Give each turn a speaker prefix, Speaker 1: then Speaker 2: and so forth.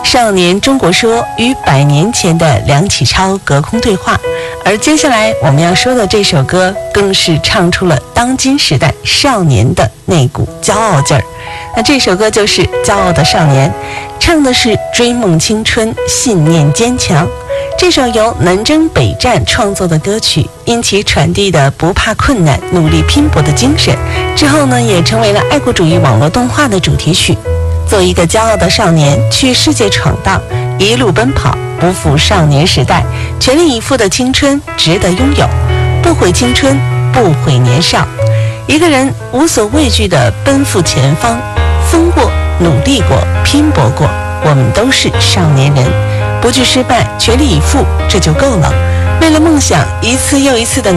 Speaker 1: 少年中国说与100年前的梁启超隔空对话。而接下来我们要说的这首歌，更是唱出了当今时代少年的那股骄傲劲儿。那这首歌就是《骄傲的少年》，唱的是追梦青春，信念坚强。这首由南征北战创作的歌曲，因其传递的不怕困难、努力拼搏的精神，之后呢，也成为了爱国主义网络动画的主题曲。做一个骄傲的少年，去世界闯荡，一路奔跑，不负少年时代，全力以赴的青春值得拥有，不悔青春，不悔年少。一个人无所畏惧地奔赴前方，疯过，努力过，拼搏过，我们都是少年人。不惧失败，全力以赴，这就够了。为了梦想，一次又一次的